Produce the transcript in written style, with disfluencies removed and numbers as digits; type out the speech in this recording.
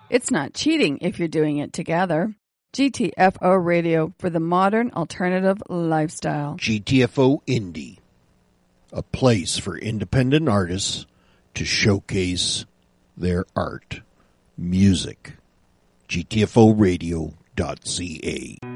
It's not cheating if you're doing it together. GTFO Radio for the modern alternative lifestyle. GTFO Indie, a place for independent artists to showcase their art, music. GTFOradio.ca.